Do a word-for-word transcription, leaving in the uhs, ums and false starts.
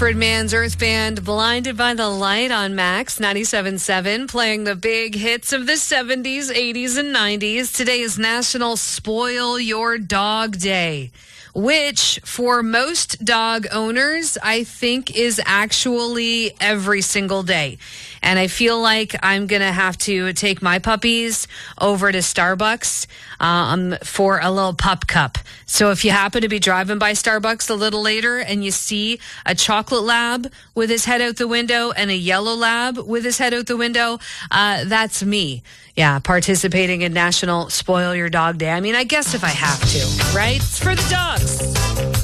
Birdman's Earth Band, Blinded by the Light on Max ninety-seven point seven, playing the big hits of the seventies, eighties, and nineties. Today is National Spoil Your Dog Day, which for most dog owners, I think is actually every single day. And I feel like I'm going to have to take my puppies over to Starbucks um, for a little pup cup. So if you happen to be driving by Starbucks a little later and you see a chocolate lab with his head out the window and a yellow lab with his head out the window, uh, that's me. Yeah, participating in National Spoil Your Dog Day. I mean, I guess if I have to, right? It's for the dogs.